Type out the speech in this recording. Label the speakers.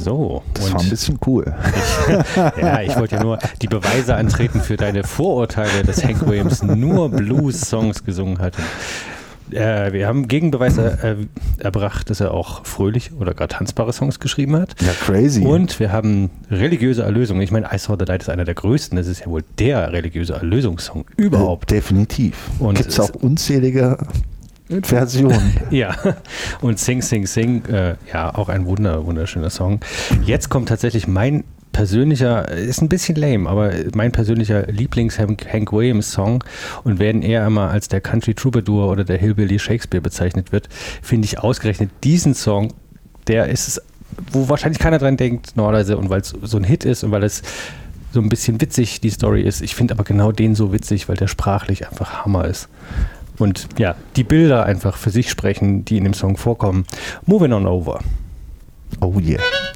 Speaker 1: So.
Speaker 2: Das war ein bisschen cool.
Speaker 1: Ich wollte ja nur die Beweise antreten für deine Vorurteile, dass Hank Williams nur Blues-Songs gesungen hat. Wir haben Gegenbeweis erbracht, dass er auch fröhlich oder gar tanzbare Songs geschrieben hat.
Speaker 2: Ja, crazy.
Speaker 1: Und wir haben religiöse Erlösung. Ich meine, I Saw the Light ist einer der größten. Das ist ja wohl der religiöse Erlösungssong überhaupt.
Speaker 2: Definitiv.
Speaker 1: Und
Speaker 2: gibt es auch unzählige Versionen.
Speaker 1: Ja, und Sing, Sing, Sing, auch ein wunderschöner Song. Jetzt kommt tatsächlich mein persönlicher, ist ein bisschen lame, aber mein persönlicher Lieblings-Hank Williams-Song, und wenn er immer als der Country Troubadour oder der Hillbilly Shakespeare bezeichnet wird, finde ich ausgerechnet diesen Song, der ist es, wo wahrscheinlich keiner dran denkt, normalerweise, und weil es so ein Hit ist und weil es so ein bisschen witzig die Story ist. Ich finde aber genau den so witzig, weil der sprachlich einfach Hammer ist. Und ja, die Bilder einfach für sich sprechen, die in dem Song vorkommen. Moving on over.
Speaker 2: Oh yeah.